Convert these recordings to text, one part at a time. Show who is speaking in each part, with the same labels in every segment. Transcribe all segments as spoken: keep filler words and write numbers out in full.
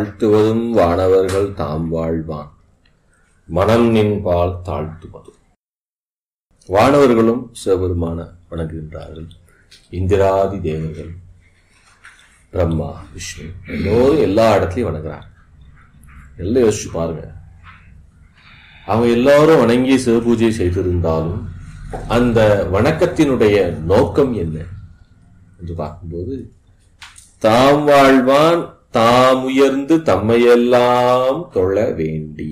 Speaker 1: தாழ்த்துவதும் வானவர்கள் தாம் வாழ்வான் மனம் நின்பால் தாழ்த்துவதும். வானவர்களும் சிவபெருமான வணங்குகின்றார்கள். இந்திராதி தேவர்கள், பிரம்மா, விஷ்ணு எல்லோரும் எல்லா இடத்துலையும் வணங்குறாங்க. எல்லாம் யோசிச்சு பாருங்க. அவங்க எல்லாரும் வணங்கி சிவபூஜை செய்திருந்தாலும் அந்த வணக்கத்தினுடைய நோக்கம் என்ன என்று பார்க்கும்போது, தாம் வாழ்வான் தாம் உயர்ந்து தம்மையெல்லாம் தொழ வேண்டி.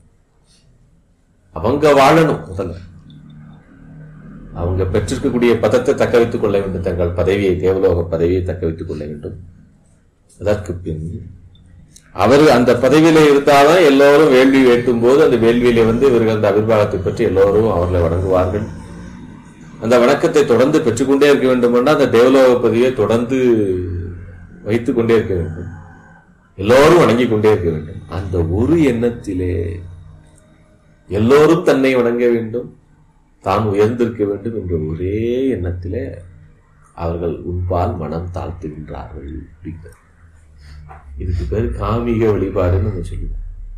Speaker 1: அவங்க வாழணும். முதல்ல அவங்க பெற்றிருக்கக்கூடிய பதத்தை தக்க வைத்துக் கொள்ள வேண்டும். தங்கள் பதவியை, தேவலோக பதவியை தக்க வைத்துக் கொள்ள வேண்டும். அதற்கு பின் அவர் அந்த பதவியில இருந்தால்தான் எல்லோரும் வேள்வி வேட்டும் போது அந்த வேள்வியில வந்து இவர்கள் அந்த அபிர்வாகத்தை பற்றி எல்லோரும் அவர்களை வணங்குவார்கள். அந்த வணக்கத்தை தொடர்ந்து பெற்றுக்கொண்டே இருக்க வேண்டும் என்றால் அந்த தேவலோக பதவியை தொடர்ந்து வைத்துக் கொண்டே இருக்க வேண்டும். எல்லோரும் வணங்கி கொண்டே இருக்க வேண்டும். அந்த ஒரு எண்ணத்திலே எல்லோரும் தன்னை வணங்க வேண்டும், தான் உயர்ந்திருக்க வேண்டும் என்ற ஒரே எண்ணத்திலே அவர்கள் உன்பால் மனம் தாழ்த்துகின்றார்கள். அப்படிங்கிறது இதுக்கு பேர் காமிக வழிபாடுன்னு நம்ம சொல்லுவோம்.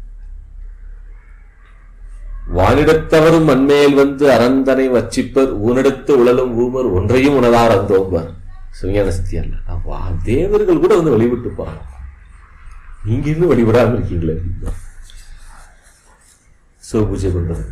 Speaker 1: வானிடத்தவரும் மண்மேல் வந்து அரந்தனை வச்சிப்பர் ஊனிடத்து உழலும் ஊமர் ஒன்றையும் உணரார் அந்தோம்பர். சிவஞான சித்தியார் தேவர்கள் கூட வந்து வழிபட்டு போறாங்க. நீங்க இன்னும் வழிபடாம இருக்கீங்களே. சிவபூஜை பண்றது,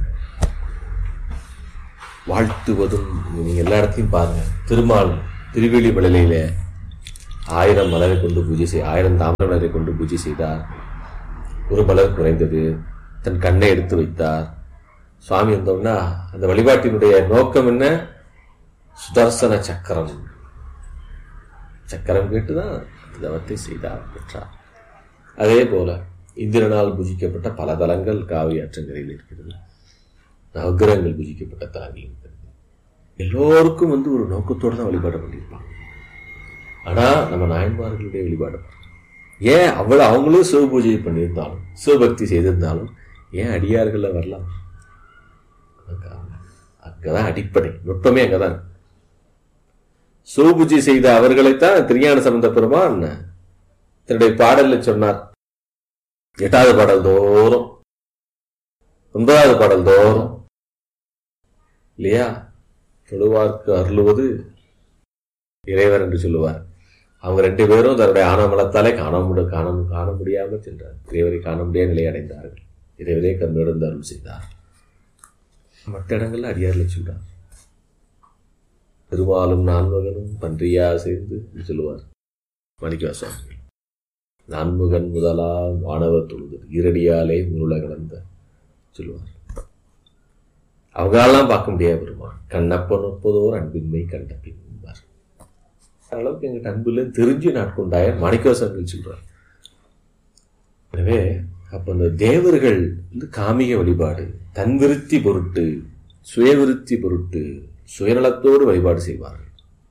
Speaker 1: வாழ்த்துவதும் நீங்க எல்லா இடத்தையும் பாருங்க. திருமால் திருவேலி மலையில ஆயிரம் மலரை கொண்டு பூஜை செய் ஆயிரம் தாமரை மலரை கொண்டு பூஜை செய்தார். ஒரு மலர் குறைந்தது. தன் கண்ணை எடுத்து வைத்தார். சுவாமி வந்தோம்னா அந்த வழிபாட்டினுடைய நோக்கம் என்ன? சுதர்சன சக்கரம். சக்கரம் கேட்டுதான் தவத்தை செய்தார், பெற்றார். அதே போல இந்திரனால் பூஜிக்கப்பட்ட பல தலங்கள் காவிரி ஆற்றங்கரையில் இருக்கிறது. நவகிரகங்கள் பூஜிக்கப்பட்ட தலங்கள் இருக்கிறது. எல்லோருக்கும் வந்து ஒரு நோக்கத்தோடு தான் வழிபாடு பண்ணியிருப்பாங்க. ஆனா நம்ம நாயன்மார்களுடைய வழிபாடு ஏன் அவ்வளவு அவங்களும் சிவ பூஜை பண்ணியிருந்தாலும் சிவபக்தி செய்திருந்தாலும் ஏன் அடியார்கள்ல வரலாம்? அங்கதான் அடிப்படை நுட்பமே. அங்கதான் சிவபூஜை செய்த அவர்களைத்தான் திருஞான சம்பந்த பெருமான் தன்னுடைய பாடல்ல சொன்னார். எட்டாவது பாடல் தோறும், ஒன்பதாவது பாடல் தோறும் இல்லையா, தொழுவார்க்கு அருளுவது இறைவர் என்று சொல்லுவார். அவங்க ரெண்டு பேரும் தன்னுடைய ஆனமலத்தாலே காண முடி காண காண முடியாமல் சென்றார். இறைவரை காண முடியாத நிலை அடைந்தார்கள். இறைவரே கண்ணிடந்து அருள் செய்தார். மற்ற இடங்கள்ல அடியார்ல சொல்றார். பெருமாளும் நான்மகனும் பன்றியா சேர்ந்து சொல்லுவார் மாணிக்கவாசகர். நான்முகன் முதலா வானவர் தொழுது ஈரடியாலே முருள கலந்த சொல்லுவார். அவங்களெல்லாம் பார்க்க முடியாது பெருமான். கண்ணப்பன் ஒப்பதோர் அன்பின்மை கண்ட பின்பார். அளவுக்கு எங்கிட்ட அன்புல தெரிஞ்சு நாட்கொண்டாய மாணிக்கவாசகர்கள் சொல்றார். எனவே அப்ப அந்த தேவர்கள் வந்து காமிக வழிபாடு, தன் விருத்தி பொருட்டு, சுயவிருத்தி பொருட்டு, சுயநலத்தோடு வழிபாடு செய்வார்கள்.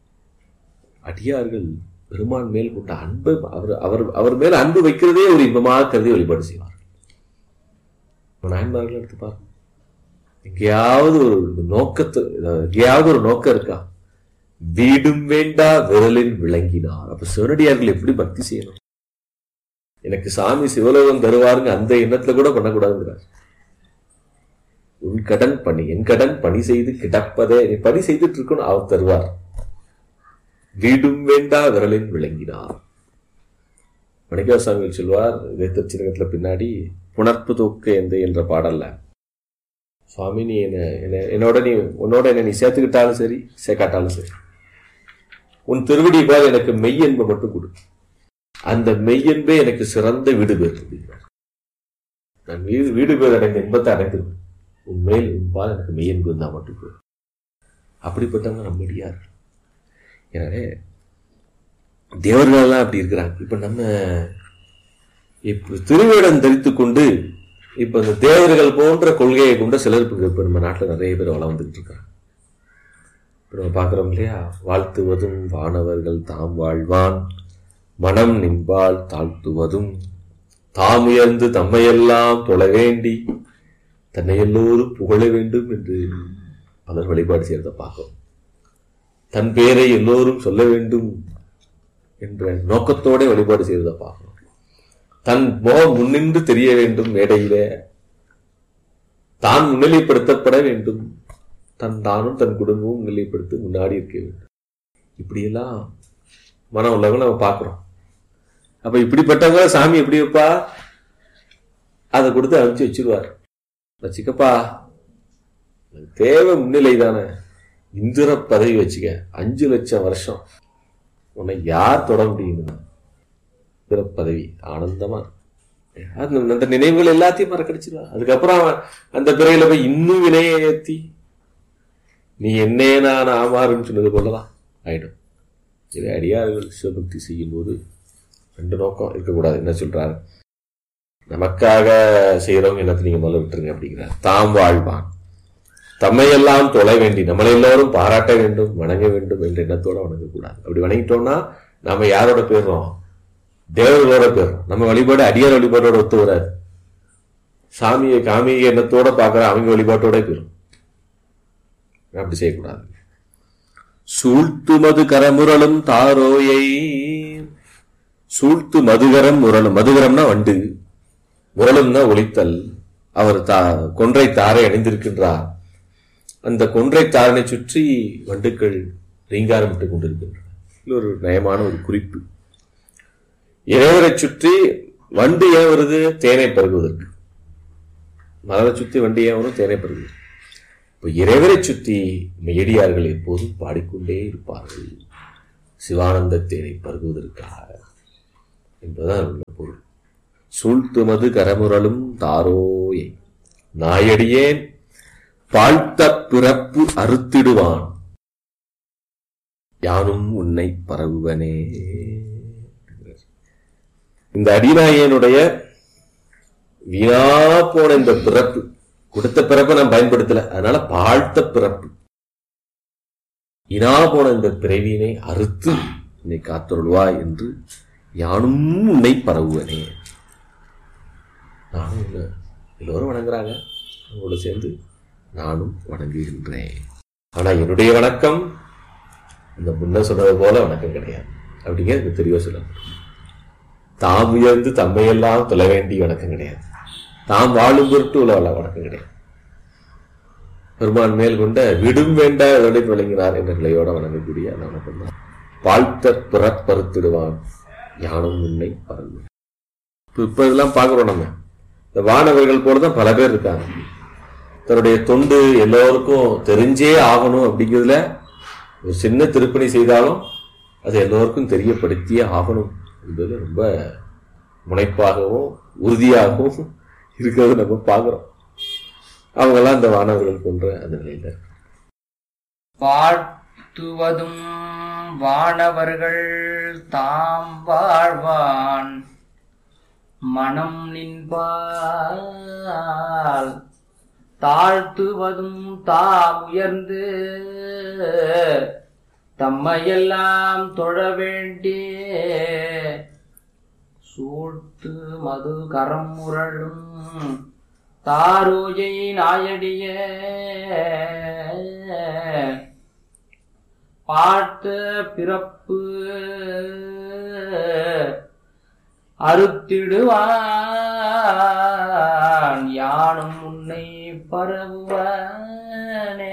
Speaker 1: அடியார்கள் பெருமான் மேல் கொண்ட அன்பு, அவர் அவர் அவர் மேல் அன்பு வைக்கிறதே ஒரு இன்பமாக கருதி வழிபாடு செய்வார்கள். நாயன்மார்கள் எடுத்து பாருங்க. எங்கேயாவது ஒரு நோக்கத்து எங்கேயாவது ஒரு நோக்கம் இருக்கா? வீடும் வேண்டா விரலில் விளங்கினார். அப்ப சிவனடியார்கள் எப்படி பக்தி செய்யணும்? எனக்கு சாமி சிவலோகம் தருவாருங்க அந்த எண்ணத்துல கூட பண்ணக்கூடாதுங்கிறார். உன் கடன் பணி என் கடன் பணி செய்து கிடப்பதே, நீ பணி செய்துட்டு இருக்கணும், அவர் தருவார். வீடும் வேண்டா விரலின் விளங்கினார். மாணிக்கவாசகர் சொல்வார். இதே திருச்சிரகத்துல பின்னாடி புணர்ப்பு தூக்க எந்த என்ற பாடல்ல, சுவாமி நீ என்ன என்னோட நீ உன்னோட என்ன நீ சேர்த்துக்கிட்டாலும் சரி சேர்க்காட்டாலும் சரி, உன் திருவடி போல் எனக்கு மெய்யன்பை மட்டும் கொடு. அந்த மெய்யன்பே எனக்கு சிறந்த வீடு பேர் அப்படிங்கிறார். நான் வீடு வீடு பேர் அடைந்த இன்பத்தை அடைந்திருவேன். உண்மையில் உன்பால் எனக்கு மெய்யன்பு இருந்தால் மட்டும் போய். அப்படிப்பட்டவங்க நம்மடியார். எனவே தேவர்கள் எல்லாம் அப்படி இருக்கிறாங்க. இப்ப நம்ம இப்ப திருவேடம் தரித்து கொண்டு இப்ப இந்த தேவர்கள் போன்ற கொள்கையை கொண்ட சிலர் இப்ப நம்ம நாட்டில் நிறைய பேர் வளம் வந்துகிட்டு இருக்காங்க. இப்ப நம்ம பாக்குறோம் இல்லையா, வாழ்த்துவதும் வானவர்கள் தாம் வாழ்வான் மனம் நின்பால் தாழ்த்துவதும் தாம் உயர்ந்து தம்மையெல்லாம் தொழ வேண்டி தன்னை எல்லோரும் புகழ வேண்டும் என்று பலர் வழிபாடு செய்யறதை பார்க்கிறோம். தன் பேரை எல்லோரும் சொல்ல வேண்டும் என்ற நோக்கத்தோட வழிபாடு செய்வதை பார்க்கணும். தன் முகம் முன்னின்று தெரிய வேண்டும், மேடையிலே தான் முன்னிலைப்படுத்தப்பட வேண்டும், தன் தானும் தன் குடும்பமும் முன்னிலைப்படுத்தி முன்னாடி இருக்க வேண்டும். இப்படியெல்லாம் மனம் உள்ளவங்க நம்ம பார்க்கிறோம். அப்ப இப்படிப்பட்டவங்க சாமி எப்படி வைப்பா? அதை கொடுத்து அனுப்பிச்சு வச்சிருவார். வச்சுக்கப்பா, தேவை முன்னிலை தானே, இந்திர பதவி வச்சுக்க, அஞ்சு லட்சம் வருஷம் உன்னை யார் தொட முடியும்? இந்திர பதவி ஆனந்தமா, அந்த நினைவுகள் எல்லாத்தையும் மறக்கடிச்சிருவா. அதுக்கப்புறம் அந்த பிறையில போய் இன்னும் வினையை ஏத்தி நீ என்னே நான் ஆமாறுன்னு சொன்னது போலதான் ஆயிடும். இதை அடியார்கள் சிவபக்தி செய்யும் போது ரெண்டு நோக்கம் இருக்கக்கூடாது. என்ன சொல்றாரு? நமக்காக செய்யறவங்க என்னத்தை நீங்க முதல்ல விட்டுருங்க அப்படிங்கிறார். தாம் வாழ்வான் தம்மையெல்லாம் தொலை வேண்டி நம்மளை எல்லாரும் பாராட்ட வேண்டும், வணங்க வேண்டும் என்ற எண்ணத்தோட வணங்கக்கூடாது. அப்படி வணங்கிட்டோம்னா நாம யாரோட போயிடுறோம்? தேவர்களோட போயிடுறோம். நம்ம வழிபாடு அடியார் வழிபாட்டோட ஒத்து வராது. சாமியை காமியை எண்ணத்தோட பார்க்கிற அவங்க வழிபாட்டோட போயிடும். அப்படி செய்யக்கூடாது. சூழ்த்து மது கரமுரலும் தாரோயை, சூழ்த்து மதுகரம் முரலும், மதுகரம்னா வண்டு, முரளும்னா ஒலித்தல். அவர் தா கொன்றை தாரை அணிந்திருக்கின்றார். அந்த கொன்றை தாரனை சுற்றி வண்டுக்கள் ரீங்காரமிட்டுக் கொண்டிருக்கின்றன. இது ஒரு நயமான ஒரு குறிப்பு. இறைவரை சுற்றி வண்டு ஏன் வருது? தேனை பருகுவதற்கு. மலரை சுற்றி வண்டு ஏன் வரும்? தேனை பருகுவது. இப்ப இறைவரை சுற்றி மெய்யடியார்கள் எப்போதும் பாடிக்கொண்டே இருப்பார்கள், சிவானந்த தேனை பருகுவதற்காக என்பதுதான் உள்ள பொருள். சூழ்த்து மது கரமுரலும் தாரோயை, நாயடியேன் பாழ்த்த பிறப்பு அறுத்திடுவான், யானும் உன்னை பரவுவனே. இந்த அடிநாயனுடைய வீணா போன இந்த பிறப்பு, கொடுத்த பிறப்பை நான் பயன்படுத்தல, அதனால பாழ்த்த பிறப்பு, வீணா போன இந்த பிறவியினை அறுத்து என்னை காத்தருள்வாய் என்று யானும் உன்னை பரவுவனே. நானும் உன்னை எல்லோரும் வணங்குறாங்க, அவங்களோட சேர்ந்து நானும் வணங்குகின்றேன். ஆனா என்னுடைய வணக்கம் இந்த முன்ன சொன்னது போல வணக்கம் கிடையாது அப்படிங்கிறது தெளிவா சொல்லணும். தாம் உயர்ந்து தம்மையெல்லாம் தொலை வேண்டிய வணக்கம் கிடையாது. தாம் வாழும் பொருட்டு உள்ள வணக்கம் கிடையாது. பெருமான் மேல் கொண்ட விடும் வேண்ட விளை விளங்கினார் என்ற நிலையோட வணங்கக்கூடிய அந்த வணக்கம் தான். வாழ்த்த பிறப்பறுத்திடுவான், யானும் உன்னை பரவு. இப்ப இதெல்லாம் பாக்குறோம். நம்ம இந்த வானவர்கள் போலதான் பல பேர் இருக்காங்க. தன்னுடைய தொண்டு எல்லோருக்கும் தெரிஞ்சே ஆகணும் அப்படிங்கிறதுல ஒரு சின்ன திருப்பணி செய்தாலும் அது எல்லோருக்கும் தெரியப்படுத்தியே ஆகணும் என்பது ரொம்ப முனைப்பாகவும் உறுதியாகவும் இருக்கிறது நம்ம பார்க்கிறோம். அவங்கெல்லாம் இந்த வானவர்கள் போன்ற அந்த நிலையில
Speaker 2: வாழ்த்துவதும் வானவர்கள் தாம் வாழ்வான் மனம் நின்பால், தாழ்த்துவதும் தாம் உயர்ந்து தம்மையெல்லாம் தொழ வேண்டிய, சூழ்த்து மது கரம் முரளும் தாரோயை நாயடிய, பாட்ட பிறப்பு அறுத்திடுவான், யானும் உன்னை பரவுவனே.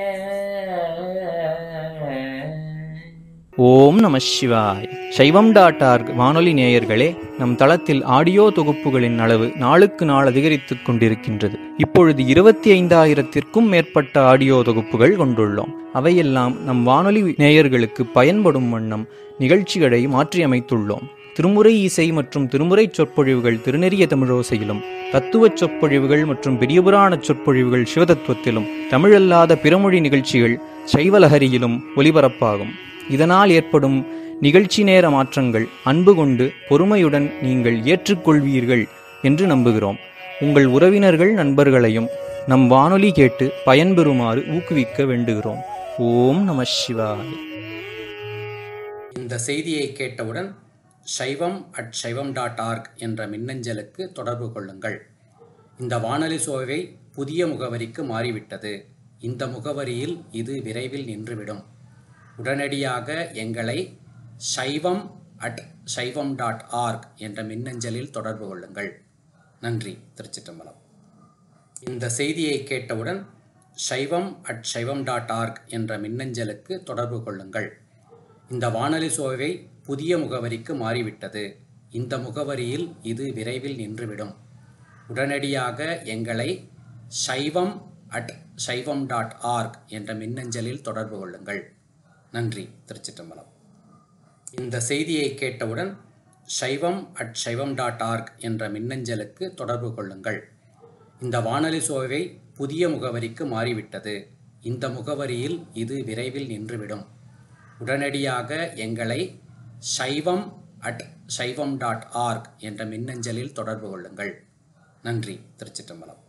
Speaker 3: ஓம் நம சிவாய். சைவம் டாட் ஆர்க் வானொலி நேயர்களே, நம் தளத்தில் ஆடியோ தொகுப்புகளின் அளவு நாளுக்கு நாள் அதிகரித்துக் கொண்டிருக்கின்றது. இப்பொழுது இருபத்தி ஐந்தாயிரத்திற்கும் மேற்பட்ட ஆடியோ தொகுப்புகள் கொண்டுள்ளோம். அவையெல்லாம் நம் வானொலி நேயர்களுக்கு பயன்படும் வண்ணம் நிகழ்ச்சிகளை மாற்றியமைத்துள்ளோம். திருமுறை இசை மற்றும் திருமுறை சொற்பொழிவுகள் திருநெறிய தமிழோசையிலும், தத்துவச் சொற்பொழிவுகள் மற்றும் பெரியபுராண சொற்பொழிவுகள் சிவதத்துவத்திலும், தமிழல்லாத பிறமொழி நிகழ்ச்சிகள் சைவலஹரியிலும் ஒலிபரப்பாகும். இதனால் ஏற்படும் நிகழ்ச்சி நேர மாற்றங்கள் அன்பு கொண்டு பொறுமையுடன் நீங்கள் ஏற்றுக்கொள்வீர்கள் என்று நம்புகிறோம். உங்கள் உறவினர்கள் நண்பர்களையும் நம் வானொலி கேட்டு பயன்பெறுமாறு ஊக்குவிக்க வேண்டுகிறோம். ஓம் நம சிவாய்.
Speaker 4: இந்த செய்தியை கேட்டவுடன் சைவம் அட் சைவம் டாட் ஆர்க் என்ற மின்னஞ்சலுக்கு தொடர்பு கொள்ளுங்கள். இந்த வானொலி சோவை புதிய முகவரிக்கு மாறிவிட்டது. இந்த முகவரியில் இது விரைவில் நின்றுவிடும். உடனடியாக எங்களை சைவம் அட் சைவம் டாட் ஆர்க் என்ற மின்னஞ்சலில் தொடர்பு கொள்ளுங்கள். நன்றி. திருச்சிற்றம்பலம். இந்த செய்தியை கேட்டவுடன் சைவம் அட் சைவம் டாட் ஆர்க் என்ற மின்னஞ்சலுக்கு தொடர்பு கொள்ளுங்கள். இந்த வானொலி சோவை புதிய முகவரிக்கு மாறிவிட்டது. இந்த முகவரியில் இது விரைவில் நின்றுவிடும். உடனடியாக எங்களை சைவம் அட் சைவம் டாட் ஆர்க் என்ற மின்னஞ்சலில் தொடர்பு கொள்ளுங்கள். நன்றி. திருச்சிற்றம்பலம். இந்த செய்தியை கேட்டவுடன் சைவம் அட் சைவம் டாட் ஆர்க் என்ற மின்னஞ்சலுக்கு தொடர்பு கொள்ளுங்கள். இந்த வானொலி சோவை புதிய முகவரிக்கு மாறிவிட்டது. இந்த முகவரியில் இது விரைவில் நின்றுவிடும். உடனடியாக எங்களை சைவம் அட் சைவம் டாட் ஆர்க் என்ற மின்னஞ்சலில் தொடர்பு கொள்ளுங்கள். நன்றி. திருச்சிற்றம்பலம்.